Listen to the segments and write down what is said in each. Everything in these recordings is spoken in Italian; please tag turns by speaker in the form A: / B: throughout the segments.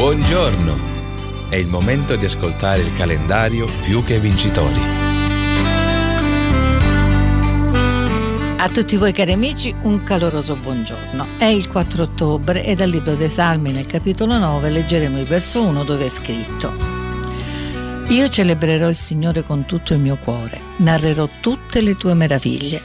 A: Buongiorno! È il momento di ascoltare il calendario Più che Vincitori.
B: A tutti voi cari amici un caloroso buongiorno. È il 4 ottobre e dal libro dei Salmi nel capitolo 9 leggeremo il verso 1 dove è scritto: Io celebrerò il Signore con tutto il mio cuore, narrerò tutte le tue meraviglie.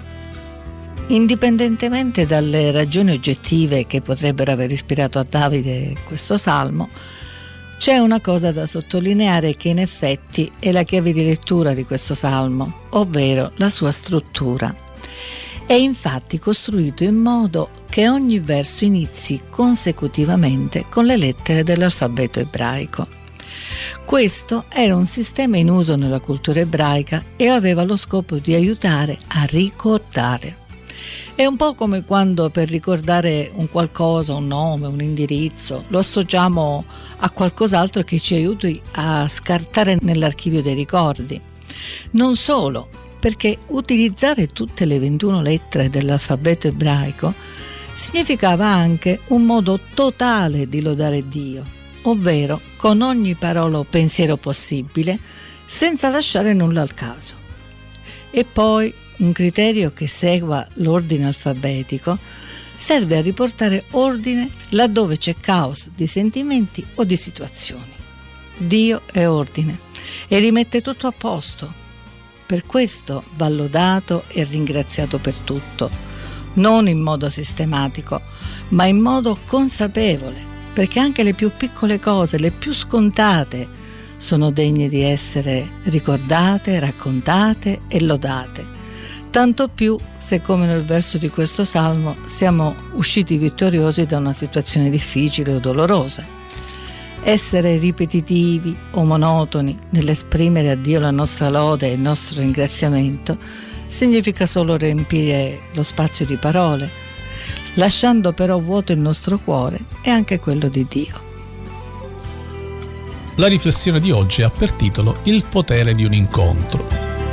B: Indipendentemente dalle ragioni oggettive che potrebbero aver ispirato a Davide questo salmo, c'è una cosa da sottolineare che in effetti è la chiave di lettura di questo salmo, ovvero la sua struttura. È infatti costruito in modo che ogni verso inizi consecutivamente con le lettere dell'alfabeto ebraico. Questo era un sistema in uso nella cultura ebraica e aveva lo scopo di aiutare a ricordare. È un po' come quando per ricordare un qualcosa, un nome, un indirizzo, lo associamo a qualcos'altro che ci aiuti a scartare nell'archivio dei ricordi. Non solo, perché utilizzare tutte le 21 lettere dell'alfabeto ebraico significava anche un modo totale di lodare Dio, ovvero con ogni parola o pensiero possibile, senza lasciare nulla al caso. E poi un criterio che segua l'ordine alfabetico serve a riportare ordine laddove c'è caos di sentimenti o di situazioni. Dio è ordine e rimette tutto a posto. Per questo va lodato e ringraziato per tutto, non in modo sistematico, ma in modo consapevole, perché anche le più piccole cose, le più scontate, sono degne di essere ricordate, raccontate e lodate. Tanto più se, come nel verso di questo salmo, siamo usciti vittoriosi da una situazione difficile o dolorosa. Essere ripetitivi o monotoni nell'esprimere a Dio la nostra lode e il nostro ringraziamento significa solo riempire lo spazio di parole, lasciando però vuoto il nostro cuore e anche quello di Dio.
C: La riflessione di oggi ha per titolo Il potere di un incontro.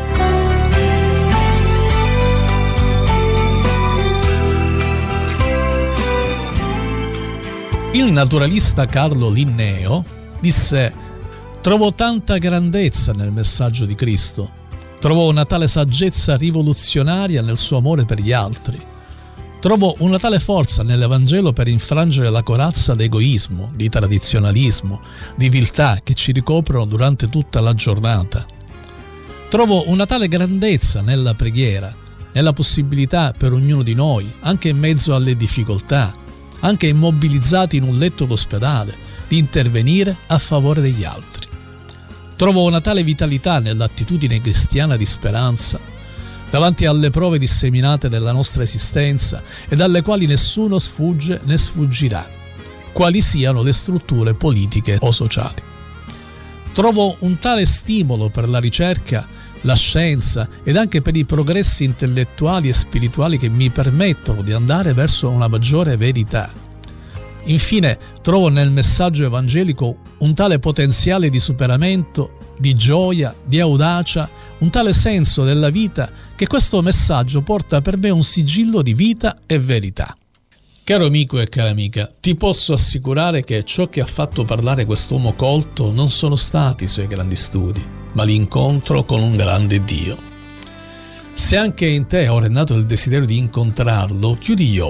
C: Il naturalista Carlo Linneo disse: «Trovo tanta grandezza nel messaggio di Cristo, trovo una tale saggezza rivoluzionaria nel suo amore per gli altri, trovo una tale forza nell'Evangelo per infrangere la corazza d'egoismo, di tradizionalismo, di viltà che ci ricoprono durante tutta la giornata. Trovo una tale grandezza nella preghiera, nella possibilità per ognuno di noi, anche in mezzo alle difficoltà, anche immobilizzati in un letto d'ospedale, di intervenire a favore degli altri. Trovo una tale vitalità nell'attitudine cristiana di speranza, davanti alle prove disseminate della nostra esistenza e dalle quali nessuno sfugge né sfuggirà, quali siano le strutture politiche o sociali. Trovo un tale stimolo per la ricerca, la scienza ed anche per i progressi intellettuali e spirituali che mi permettono di andare verso una maggiore verità. Infine, trovo nel messaggio evangelico un tale potenziale di superamento, di gioia, di audacia, un tale senso della vita che questo messaggio porta per me un sigillo di vita e verità». Caro amico e cara amica, ti posso assicurare che ciò che ha fatto parlare quest'uomo colto non sono stati i suoi grandi studi, ma l'incontro con un grande Dio. Se anche in te ora è nato il desiderio di incontrarlo, chiudi gli occhi